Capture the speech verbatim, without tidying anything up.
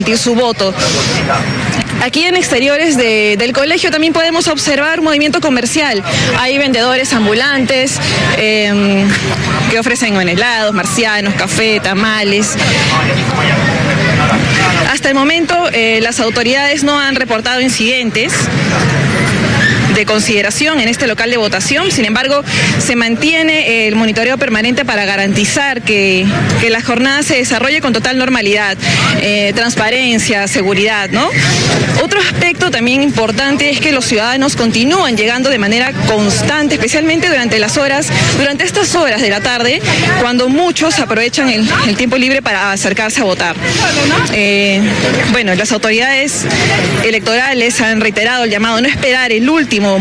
su voto. Aquí en exteriores de, del colegio también podemos observar un movimiento comercial. Hay vendedores ambulantes eh, que ofrecen bueno, helados, marcianos, café, tamales. Hasta el momento eh, las autoridades no han reportado incidentes de consideración en este local de votación. Sin embargo, se mantiene el monitoreo permanente para garantizar que, que la jornada se desarrolle con total normalidad, eh, transparencia, seguridad, ¿no? Otro aspecto también importante es que los ciudadanos continúan llegando de manera constante, especialmente durante las horas, durante estas horas de la tarde, cuando muchos aprovechan el, el tiempo libre para acercarse a votar. Eh, bueno, las autoridades electorales han reiterado el llamado a no esperar el último